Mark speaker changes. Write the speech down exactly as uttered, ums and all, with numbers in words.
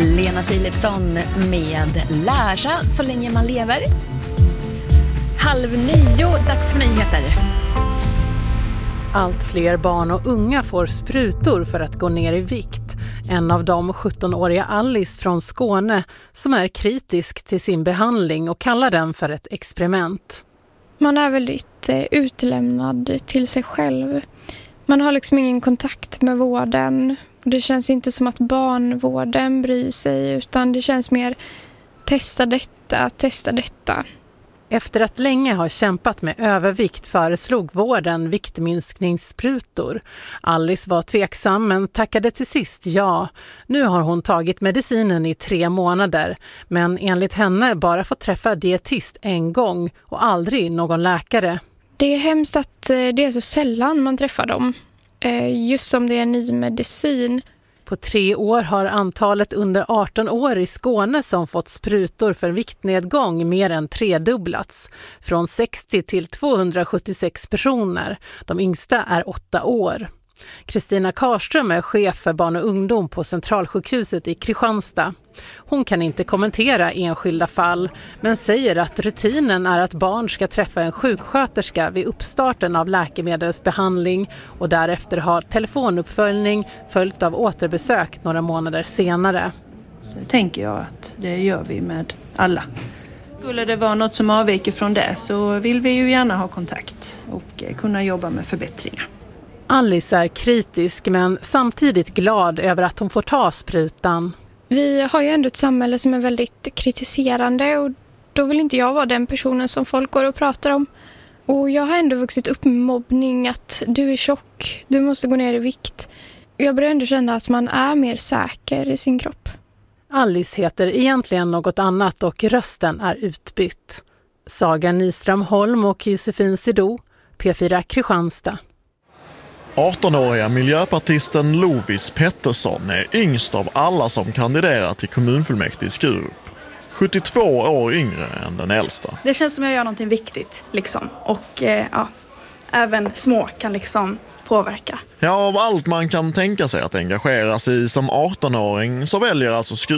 Speaker 1: Lena Philipsson med Lära så länge man lever. Halv nio, dags för nyheter.
Speaker 2: Allt fler barn och unga får sprutor för att gå ner i vikt. En av dem, sjuttonåriga Alice från Skåne, som är kritisk till sin behandling och kallar den för ett experiment.
Speaker 3: Man är väldigt eh, utlämnad till sig själv. Man har liksom ingen kontakt med vården. Det känns inte som att barnvården bryr sig, utan det känns mer testa detta, testa detta.
Speaker 2: Efter att länge ha kämpat med övervikt föreslog vården viktminskningssprutor. Alice var tveksam men tackade till sist ja. Nu har hon tagit medicinen i tre månader, men enligt henne bara fått träffa dietist en gång och aldrig någon läkare.
Speaker 3: Det är hemskt att det är så sällan man träffar dem, just som det är ny medicin.
Speaker 2: På tre år har antalet under arton år i Skåne som fått sprutor för viktnedgång mer än tredubblats. Från sextio till tvåhundrasjuttiosex personer. De yngsta är åtta år. Kristina Karström är chef för barn och ungdom på Centralsjukhuset i Kristianstad. Hon kan inte kommentera enskilda fall, men säger att rutinen är att barn ska träffa en sjuksköterska vid uppstarten av läkemedelsbehandling och därefter ha telefonuppföljning följt av återbesök några månader senare.
Speaker 4: Det tänker jag att det gör vi med alla. Skulle det vara något som avviker från det så vill vi ju gärna ha kontakt och kunna jobba med förbättringar.
Speaker 2: Alice är kritisk men samtidigt glad över att hon får ta sprutan.
Speaker 3: Vi har ju ändå ett samhälle som är väldigt kritiserande och då vill inte jag vara den personen som folk går och pratar om. Och jag har ändå vuxit upp med mobbning, att du är tjock, du måste gå ner i vikt. Jag börjar ändå känna att man är mer säker i sin kropp.
Speaker 2: Alice heter egentligen något annat och rösten är utbytt. Saga Nyström Holm och Josefin Sido, P fyra Kristianstad.
Speaker 5: artonåriga miljöpartisten Lovis Pettersson är yngst av alla som kandiderar till kommunfullmäktige i Skurup. sjuttiotvå år yngre än den äldsta.
Speaker 6: Det känns som jag gör någonting viktigt liksom. Och eh, ja, även små kan liksom påverka.
Speaker 5: Ja, av allt man kan tänka sig att engagera sig i som artonåring så väljer alltså Skurup